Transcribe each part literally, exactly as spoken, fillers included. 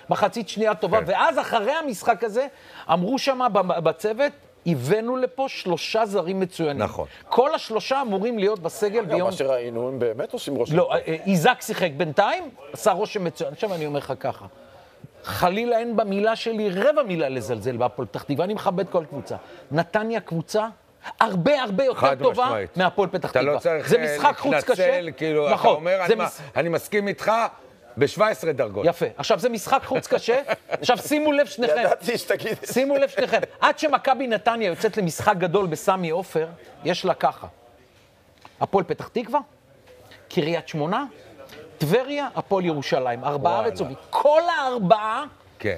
מחצית שנייה טובה, כן. ואז אחרי המשחק הזה, אמרו שם בצוות, הבאנו לפה שלושה זרים מצוינים. נכון. כל השלושה אמורים להיות בסגל ביום... מה שראינו, הם באמת עושים רושם. לא, איזק שיחק בינתיים, עשה רושם מצוין. עכשיו אני אומר לך ככה, חלילה אין במילה שלי רבע מילה לזלזל בהפועל פתח תקווה, אני מכבד כל קבוצה. נתניה קבוצה הרבה הרבה יותר טובה משמעית. מהפועל פתח אתה תקווה. לא צריך זה משחק חוץ קשה. להתנצל, כאילו, נכון, אתה אומר, זה אני, מס... אני מסכים איתך ב-שבע עשרה דרגות. יפה. עכשיו זה משחק חוץ קשה, עכשיו שימו לב שניכם. ידעתי שתגיד. שימו לב שניכם. עד שמכבי נתניה יוצאת למשחק גדול בסמי עופר, יש לה ככה. הפועל פתח תקווה, קריית שמונה, טבריה, הפועל ירושלים. ארבעה רצופים. כל הארבעה, כן.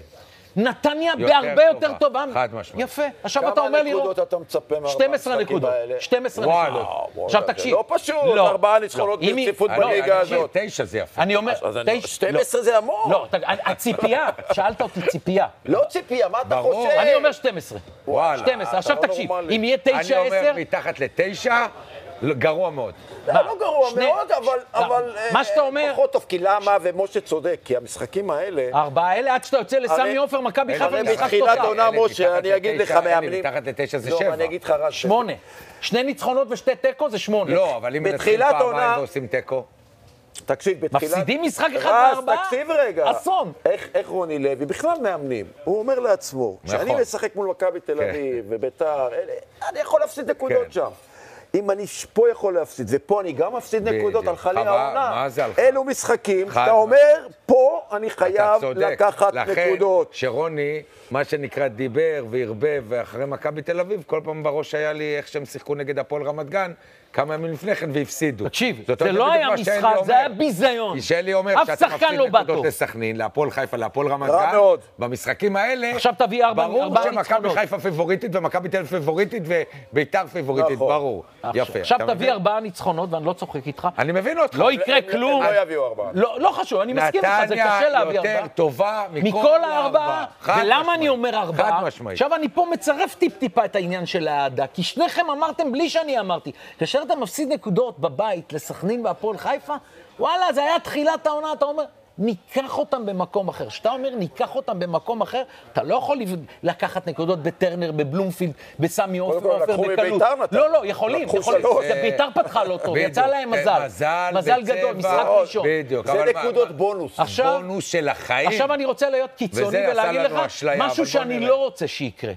נתניה יותר בהרבה יותר טובה. טובה. חד משמעית. יפה. עכשיו אתה אומר לי... כמה נקודות אתה מצפה מארבעה שתים עשרה משחקים נקודות. האלה? שתים עשרה וואלה. נקודות. עכשיו תקשיב. לא פשוט, לא. ארבעה ניצחונות לא. אם היא- ברציפות אני- בליגה אני- הזאת. תשע זה יפה. אני אומר... אז אני- תשע- שתים עשרה זה המון. לא, ת- הציפייה, שאלת אותי ציפייה. לא ציפייה, מה אתה ברור. חושב? אני אומר שתים עשרה. וואלה. שתים עשרה. עכשיו אתה לא תקשיב, נורמלי. אם יהיה אני תשע אומר עשר... מתחת לתשע, לא, גרוע מאוד. זה לא גרוע שני- מאוד, אבל... אבל, מה אה, שאתה אומר- פחות טוב, כי למה, ומשה צודק, כי המשחקים האלה... ארבעה האלה, עד שאתה יוצא לסמי הרי- עופר, מכבי הרי חיפה משחק בתחילת תוצאה. עונה, אלי, משה, מתחת אני אגיד לך, לתשע, אלי, מאמנים... מתחת לתשע זה לא, שבע. אני אגיד לך רק... שמונה. שני ניצחונות ושתי תיקו זה שמונה. לא, אבל אם מנצחים בתחילת פעמיים עונה- ועושים תיקו, תקשיב, בתחילת... מפסידים משחק אחד רז, בארבעה? תקשיב רגע. אסון. איך, איך רוני לוי, בכלל מאמנים, הוא אומר לעצמו, כשאני נכון. משחק מול מכבי תל כן. אביב וביתר, אלה- אני יכול להפסיד נקודות כן. שם. אם אני פה יכול להפסיד, ופה אני גם מפסיד בדיוק. נקודות, הלכה לי אבל העונה. מה זה הלכה? אלו משחקים חד שאתה משמעית. אומר, פה אני אתה חייב צודק. לקחת לכן, נקודות. שרוני, מה שנקרא דיבר והרבב, ואחרי מכבי תל אביב, כל פעם בראש היה לי איך שהם שיחקו נגד הפועל רמת גן, כמה ימים לפני כן והפסידו. תקשיב, זאת זה אומרת, לא בדיוק היה מה שאלי משחק, אומר. זה היה ביזיון. שאלי אומר אף שאתה שחקן מפסיד לא בא נקודות טוב. לסכנין, להפועל חיפה, להפועל רמת רע גן. מאוד. במשחקים האלה, עכשיו תביא ארבע- ברור ארבעה שמכבי ניצחונות. חיפה פיבוריטית ומכבי תל אביב פיבוריטית וביתר פיבוריטית, נכון. ברור. יפה. עכשיו אתה תביא מבין? ארבעה ניצחונות, ואני לא צוחק איתך. אני מבין אותך. לא יקרה הם- כלום. הם לא יביאו ארבעה. לא לא חשוב, אני מסכים איתך, זה נתניה קשה להביא יותר ארבעה. טובה מכל מכל הארבעה. חד ולמה משמעית. אני אומר ארבעה? חד משמעית. עכשיו אני פה מצרף טיפ-טיפה את העניין של האהדה, כי שניכם אמרתם בלי שאני אמרתי, כאשר אתה מפסיד נקודות בבית לסכנין והפועל חיפה, וואלה, זה היה תחילת העונה, אתה אומר, ניקח אותם במקום אחר. כשאתה אומר, ניקח אותם במקום אחר, אתה לא יכול לקחת נקודות בטרנר, בבלומפילד, בסמי עופר, קודם כל, לקחו מביתר נתן. לא, לא, יכולים, לקחו יכולים. שלוש. זה ביתר פתחה לא טוב, בדיוק. יצא להם מזל. מזל, מזל בצבע. גדול, משחק ראשון. בדיוק. זה אבל מה- נקודות מה- בונוס. עכשיו- בונוס של החיים. עכשיו אני רוצה להיות קיצוני וזה עשה ולהגיד לנו לך אשליה, משהו אבל בוא שאני נראה. לא רוצה שיקרה.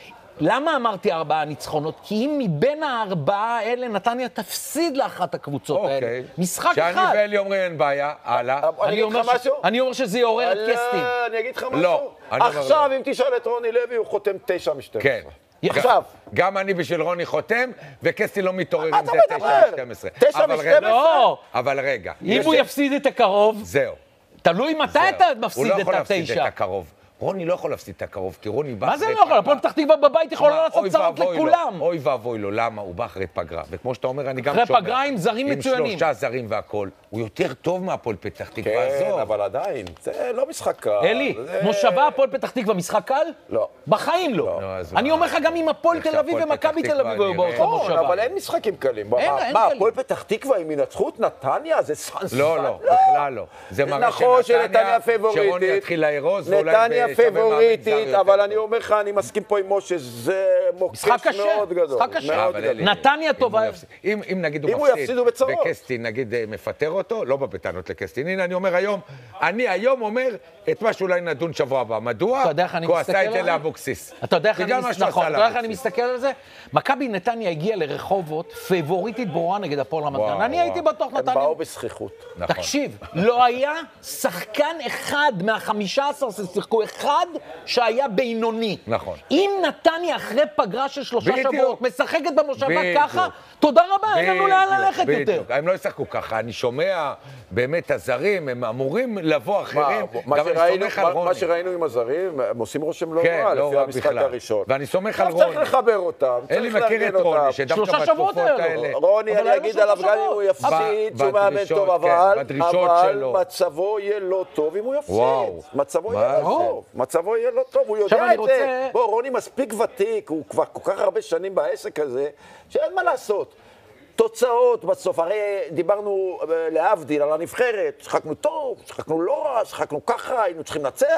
למה אמרתי ארבעה ניצחונות? כי אם מבין הארבעה האלה נתניה תפסיד לאחת הקבוצות האלה. אוקיי. משחק שאני אחד. ואלי אומרים אין בעיה, הלאה. אני אגיד אומר לך ש- משהו? אני אומר שזה יעורר את אללה, קסטין. אני אגיד לך משהו. לא, אני אומר עכשיו, לא. אם תשאל את רוני לוי, הוא חותם תשע משתים כן. עשרה. עכשיו. גם אני בשביל רוני חותם, וקסטי לא מתעורר מה אם אתה זה מדבר? תשע משתים עשרה. תשע אבל משתים רגע, עשרה? לא, אבל רגע. אם יש- הוא יפסיד את הקרוב, זהו. תלוי מתי אתה הוא מפסיד לא את יכול להפסיד התשע. את הקרוב. רוני לא יכול להפסיד את הקרוב, כי רוני בא מה זה אחרי לא יכול? פגרה. הפועל פתח תקווה בבית יכולה מה, לעשות אוי צרות ואבוי לו, לכולם. אוי ואבוי לו, למה? הוא בא אחרי פגרה. וכמו שאתה אומר, אני גם אחרי שומע. פגרה עם זרים מצוינים. עם שלושה זרים והכול. הוא יותר טוב מהפועל פתח תקווה, כן, עזוב. אבל עדיין, זה לא משחק קל. אלי, זה- מושבה הפועל פתח תקווה משחק קל? לא. בחיים לא. לא, אז אני מה? אומר לך גם אם הפועל איך תל אביב שהפועל ומכבי פתח תל אביב תקווה היו באותה נראה. נכון, מושבה. אבל אין משחקים קלים. אין, מה, אין מה, קלים. הפועל פתח תקווה, אם ינצחו את נתניה, זה סנסן. לא, לא, בכלל לא. זה מראה נכון שנתניה שרוני פייבוריטית, יתחיל לארוז, ואולי נתניה בשווה פייבוריטית, מהמגזר אבל יותר אני טוב. אומר לך, אני מסכים פה עם משה, זה משחק מוקש קשה, מאוד גדול. משחק קשה. מאוד אבל גדול. אלי, נתניה אם טובה. הוא יפסיד- אם אם נגיד הוא אם הוא מפסיד, יפסיד, הוא בצרות. וקסטין נגיד אה, מפטר אותו, לא בא בטענות לקסטין. הנה, אני אומר היום, אני היום אומר את מה שאולי נדון שבוע הבא. מדוע? אתה יודע איך אני כי הוא מסתכל עשה את על זה זה? לאבוקסיס. אתה יודע איך אני בגלל מה מס- שהוא נכון, עשה אתה יודע איך אני לאבוקסיס. מסתכל על זה? מכבי נתניה הגיעה לרחובות, פייבוריטית ברורה נגד הפועל רמת וואו, גן. אני וואו. הייתי בטוח הם נתניה. באו בזכיחות. נכון. תקשיב, לא היה שחקן אחד מהחמישה עשר ששיחקו, אחד שהיה בינוני. נכון. אם נתניה אחרי פגרה של שלושה בדיוק. שבועות משחקת במושבה בדיוק. ככה, תודה רבה, אין לנו לאן בדיוק, ללכת יותר. בדיוק. הם לא ישחקו ככה, אני שומע באמת הזרים, הם אמורים לבוא מה, אחרים, מה גם אני שראינו- סומך על מה- רוני. מה שראינו עם הזרים, הם עושים רושם לא כן, רע, לא לפי רע המשחק בכלל. הראשון. ואני סומך על עכשיו צריך רוני. לחבר אותם, אלי צריך מכיר לארגן את רוני, אותם. שדווקא שלושה שבועות בתקופות האלו. האלה... רוני, אבל אני היה אגיד בשלושה עליו גם אם הוא שבועות. יפסיד, ב- שהוא מאמן בדרישות, טוב, כן, אבל בדרישות אבל שלו. מצבו יהיה לא טוב אם הוא יפסיד. וואו. מצבו מה יהיה זה? לא טוב. מצבו יהיה לא טוב, הוא עכשיו יודע אני את רוצה- זה. בוא, רוני מספיק ותיק, הוא כבר כל כך הרבה שנים בעסק הזה, שאין מה לעשות. תוצאות בסוף, הרי דיברנו אה, להבדיל על הנבחרת, שחקנו טוב, שחקנו לא רע, שחקנו ככה, היינו צריכים לנצח.